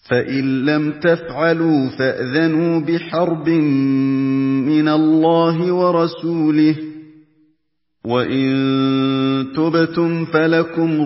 فَإِن لَّمْ تَفْعَلُوا فَأْذَنُوا بِحَرْبٍ مِّنَ اللَّهِ وَرَسُولِهِ ۖ وَإِن تُبْتُمْ فَلَكُمْ